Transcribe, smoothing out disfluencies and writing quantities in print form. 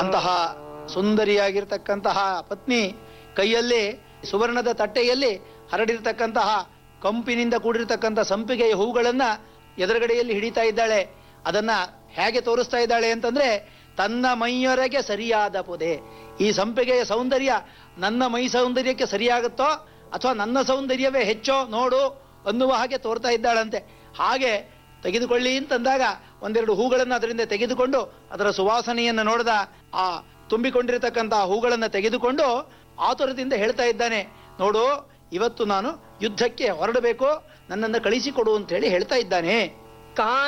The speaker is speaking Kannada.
ಅಂತಹ ಸುಂದರಿಯಾಗಿರ್ತಕ್ಕಂತಹ ಪತ್ನಿ ಕೈಯಲ್ಲಿ ಸುವರ್ಣದ ತಟ್ಟೆಯಲ್ಲಿ ಹರಡಿರ್ತಕ್ಕಂತಹ ಕಂಪಿನಿಂದ ಕೂಡಿರ್ತಕ್ಕಂಥ ಸಂಪಿಗೆಯ ಹೂಗಳನ್ನ ಎದುರುಗಡೆಯಲ್ಲಿ ಹಿಡಿತಾ ಇದ್ದಾಳೆ. ಅದನ್ನ ಹೇಗೆ ತೋರಿಸ್ತಾ ಇದ್ದಾಳೆ ಅಂತಂದ್ರೆ, ತನ್ನ ಮೈಯೊರೆಗೆ ಸರಿಯಾದ ಪೊದೆ. ಈ ಸಂಪಿಗೆಯ ಸೌಂದರ್ಯ ನನ್ನ ಮೈ ಸೌಂದರ್ಯಕ್ಕೆ ಸರಿಯಾಗುತ್ತೋ ಅಥವಾ ನನ್ನ ಸೌಂದರ್ಯವೇ ಹೆಚ್ಚೋ ನೋಡು ಅನ್ನುವ ಹಾಗೆ ತೋರ್ತಾ ಇದ್ದಾಳಂತೆ. ಹಾಗೆ ತೆಗೆದುಕೊಳ್ಳಿ ಅಂತಂದಾಗ ಒಂದೆರಡು ಹೂಗಳನ್ನು ಅದರಿಂದ ತೆಗೆದುಕೊಂಡು ಅದರ ಸುವಾಸನೆಯನ್ನು ನೋಡಿದ ಆ ತುಂಬಿಕೊಂಡಿರತಕ್ಕಂತಹ ಹೂಗಳನ್ನು ತೆಗೆದುಕೊಂಡು ಆತುರದಿಂದ ಹೇಳ್ತಾ ಇದ್ದಾನೆ, ನೋಡು ಇವತ್ತು ನಾನು ಯುದ್ಧಕ್ಕೆ ಹೊರಡಬೇಕು, ನನ್ನನ್ನು ಕಳಿಸಿಕೊಡು ಅಂತ ಹೇಳಿ ಹೇಳ್ತಾ ಇದ್ದಾನೆ.